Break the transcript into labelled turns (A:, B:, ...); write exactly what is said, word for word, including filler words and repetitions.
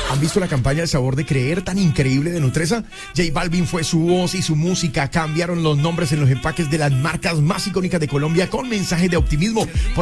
A: ¿Han visto la campaña El Sabor de Creer tan increíble de Nutresa? J Balvin fue su voz y su música cambiaron los nombres en los empaques de las marcas más icónicas de Colombia con mensajes de optimismo.